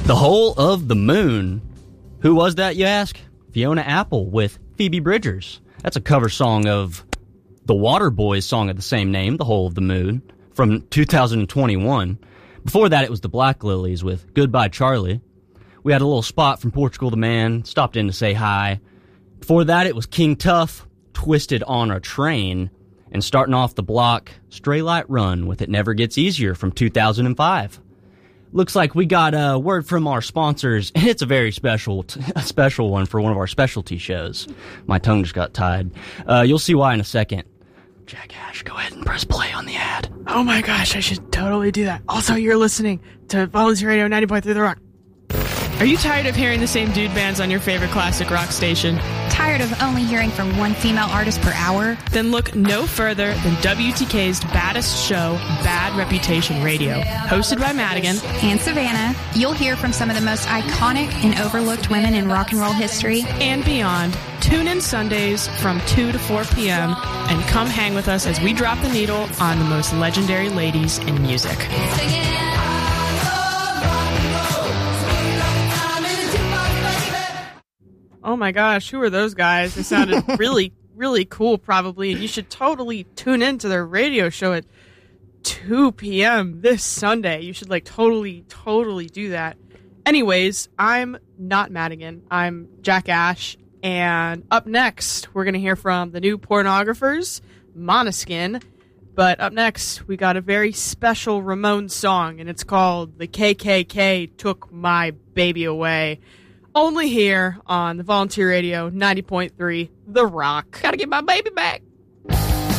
The Whole of the Moon. Who was that, you ask? Fiona Apple with Phoebe Bridgers. That's a cover song of the Waterboys song of the same name, The Whole of the Moon, from 2021. Before that, it was the Black Lilies with Goodbye Charlie. We had a little spot from Portugal the Man, stopped in to say hi. Before that, it was King Tuff, Twisted on a Train. And starting off the block, Stray Light Run with It Never Gets Easier from 2005. Looks like we got a word from our sponsors, and it's a very special one for one of our specialty shows. My tongue just got tied. You'll see why in a second. Jack Ash, go ahead and press play on the ad. Oh my gosh, I should totally do that. Also, you're listening to Volunteer Radio 90.3 The Rock. Are you tired of hearing the same dude bands on your favorite classic rock station? Tired of only hearing from one female artist per hour? Then look no further than WTK's baddest show, Bad Reputation Radio. Hosted by Madigan and Savannah, you'll hear from some of the most iconic and overlooked women in rock and roll history and beyond. Tune in Sundays from 2 to 4 p.m. and come hang with us as we drop the needle on the most legendary ladies in music. Oh my gosh, who are those guys? They sounded really, really cool probably, and you should totally tune into their radio show at 2 p.m. this Sunday. You should totally do that. Anyways, I'm not Madigan. I'm Jack Ash, and up next, we're going to hear from the new Pornographers, Måneskin. But up next, we got a very special Ramones song, and it's called The KKK Took My Baby Away. Only here on the Volunteer Radio 90.3 The Rock. Gotta get my baby back.